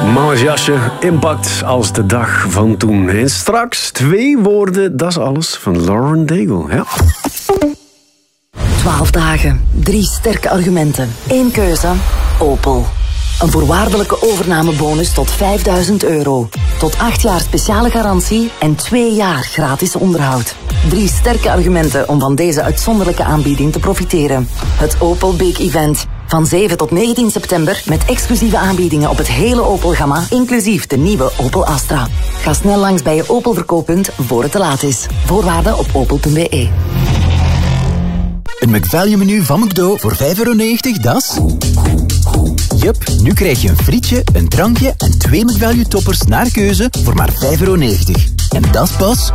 Mama's jasje, impact als de dag van toen. En straks 2 woorden, dat is alles van Lauren Daigle. Ja. 12 dagen, 3 sterke argumenten, 1 keuze, Opel. Een voorwaardelijke overnamebonus tot €5.000. Tot 8 jaar speciale garantie en 2 jaar gratis onderhoud. 3 sterke argumenten om van deze uitzonderlijke aanbieding te profiteren. Het Opel Big Event. Van 7 tot 19 september met exclusieve aanbiedingen op het hele Opel-gamma, inclusief de nieuwe Opel Astra. Ga snel langs bij je Opel-verkooppunt voor het te laat is. Voorwaarden op opel.be. Een McValue-menu van McDo voor €5,90, dat is... Jup, nu krijg je een frietje, een drankje en 2 McValue-toppers naar keuze voor maar €5,90. En dat is pas...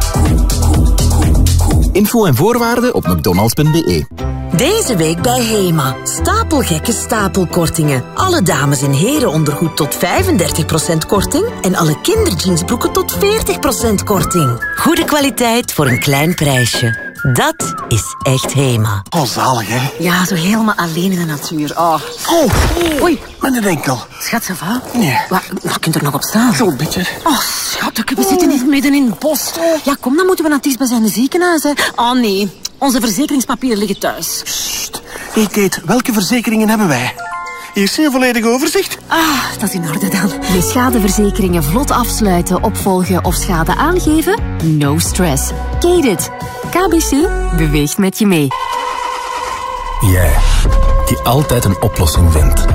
Info en voorwaarden op mcdonalds.be. Deze week bij Hema. Stapelgekke stapelkortingen. Alle dames- en herenondergoed tot 35% korting. En alle kinderjeansbroeken tot 40% korting. Goede kwaliteit voor een klein prijsje. Dat is echt Hema. Oh, zalig, hè? Ja, zo helemaal alleen in de natuur. Oh. Oei, mijn enkel. Schat, ça va? Nee. Waar kunt er nog op staan? Zo'n beetje. Oh, schat, we zitten hier midden in het bos. Ja, kom, dan moeten we naar het dichtstbijzijnde ziekenhuis, hè. Oh, nee. Onze verzekeringspapieren liggen thuis. Sst. Hey, Kate, welke verzekeringen hebben wij? Hier zie je een volledig overzicht. Ah, dat is in orde dan. Je schadeverzekeringen vlot afsluiten, opvolgen of schade aangeven? No stress. Kate it. KBC beweegt met je mee. Jij, die altijd een oplossing vindt.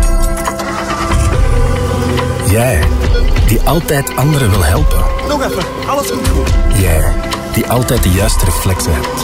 Jij, die altijd anderen wil helpen. Nog even, alles komt goed. Jij, die altijd de juiste reflexen hebt.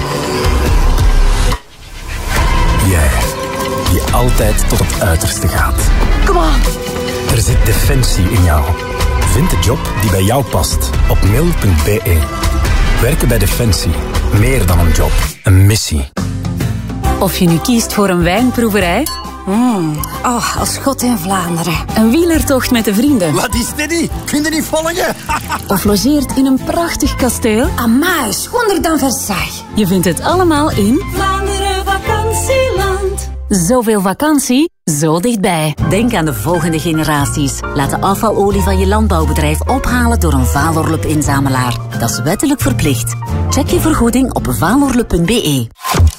Jij, die altijd tot het uiterste gaat. Kom on. Er zit defensie in jou. Vind de job die bij jou past op mail.be. Werken bij Defensie. Meer dan een job. Een missie. Of je nu kiest voor een wijnproeverij... Oh, als God in Vlaanderen. Een wielertocht met de vrienden. Wat is dit niet? Kun je niet volgen? Of logeert in een prachtig kasteel. Amai, schonder dan Versailles. Je vindt het allemaal in... Vlaanderen Vakantieland. Zoveel vakantie, zo dichtbij. Denk aan de volgende generaties. Laat de afvalolie van je landbouwbedrijf ophalen door een Valorlup-inzamelaar. Dat is wettelijk verplicht. Check je vergoeding op valorlup.be.